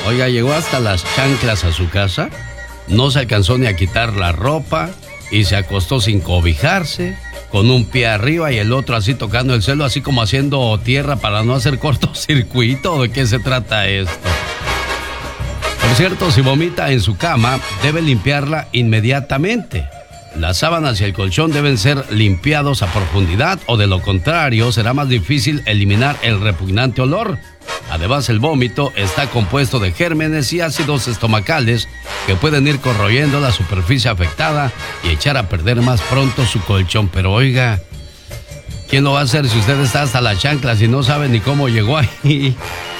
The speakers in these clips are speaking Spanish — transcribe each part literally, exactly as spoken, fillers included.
Oiga, llegó hasta las chanclas a su casa, no se alcanzó ni a quitar la ropa y se acostó sin cobijarse, con un pie arriba y el otro así tocando el suelo, así como haciendo tierra para no hacer cortocircuito. ¿De qué se trata esto? Por cierto, si vomita en su cama, debe limpiarla inmediatamente. Las sábanas y el colchón deben ser limpiados a profundidad o de lo contrario será más difícil eliminar el repugnante olor. Además, el vómito está compuesto de gérmenes y ácidos estomacales que pueden ir corroyendo la superficie afectada y echar a perder más pronto su colchón. Pero oiga, ¿quién lo va a hacer si usted está hasta las chanclas y no sabe ni cómo llegó ahí?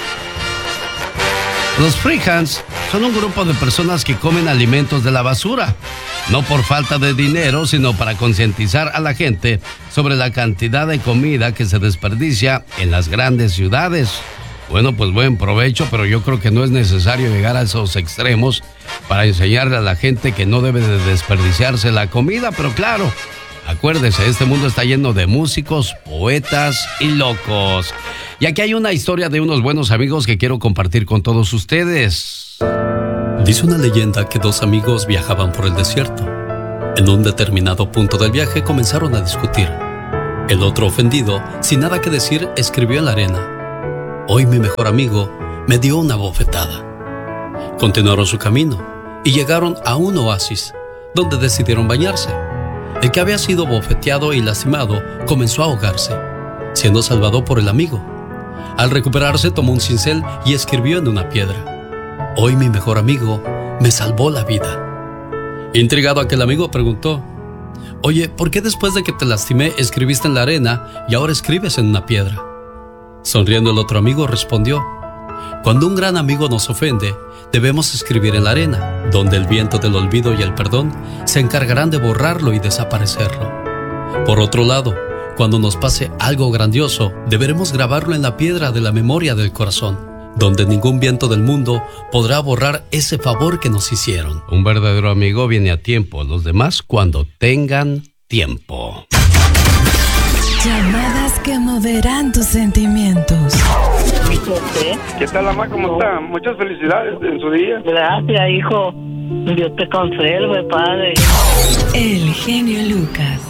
Los freehans son un grupo de personas que comen alimentos de la basura, no por falta de dinero, sino para concientizar a la gente sobre la cantidad de comida que se desperdicia en las grandes ciudades. Bueno, pues buen provecho, pero yo creo que no es necesario llegar a esos extremos para enseñarle a la gente que no debe de desperdiciarse la comida, pero claro, acuérdese, este mundo está lleno de músicos, poetas y locos. Y aquí hay una historia de unos buenos amigos que quiero compartir con todos ustedes. Dice una leyenda que dos amigos viajaban por el desierto. En un determinado punto del viaje comenzaron a discutir. El otro, ofendido, sin nada que decir, escribió en la arena: hoy mi mejor amigo me dio una bofetada. Continuaron su camino y llegaron a un oasis, donde decidieron bañarse. El que había sido bofeteado y lastimado comenzó a ahogarse, siendo salvado por el amigo. Al recuperarse, tomó un cincel y escribió en una piedra: hoy mi mejor amigo me salvó la vida. Intrigado, aquel amigo preguntó: oye, ¿por qué después de que te lastimé escribiste en la arena y ahora escribes en una piedra? Sonriendo, el otro amigo respondió: cuando un gran amigo nos ofende, debemos escribir en la arena, donde el viento del olvido y el perdón se encargarán de borrarlo y desaparecerlo. Por otro lado, cuando nos pase algo grandioso, deberemos grabarlo en la piedra de la memoria del corazón, donde ningún viento del mundo podrá borrar ese favor que nos hicieron. Un verdadero amigo viene a tiempo, los demás cuando tengan tiempo. Llamadas que moverán tus sentimientos. ¿Qué tal, mamá? ¿Cómo está? Muchas felicidades en su día. Gracias, hijo. Dios te conserve, padre. El genio Lucas.